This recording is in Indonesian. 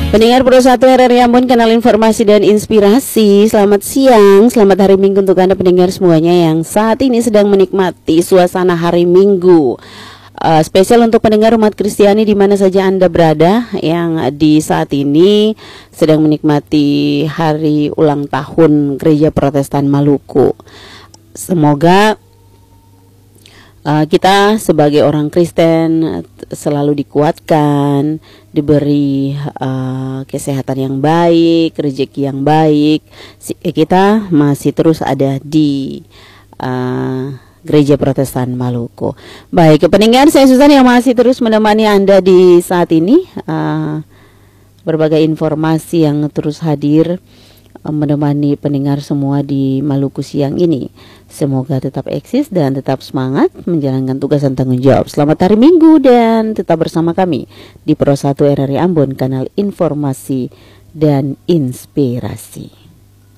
Pendengar Pro 1 RRI Ambon, kanal informasi dan inspirasi. Selamat siang, selamat hari Minggu untuk Anda pendengar semuanya yang saat ini sedang menikmati suasana hari Minggu. Spesial untuk pendengar umat Kristiani di mana saja Anda berada yang di saat ini sedang menikmati hari ulang tahun Gereja Protestan Maluku. Semoga kita sebagai orang Kristen selalu dikuatkan, diberi kesehatan yang baik, rezeki yang baik. Kita masih terus ada di Gereja Protestan Maluku. Baik, pendengar, saya Susan yang masih terus menemani Anda di saat ini. Berbagai informasi yang terus hadir menemani pendengar semua di Maluku siang ini. Semoga tetap eksis dan tetap semangat menjalankan tugas dan tanggung jawab. Selamat hari Minggu dan tetap bersama kami di Pro 1 RRI Ambon, kanal informasi dan inspirasi.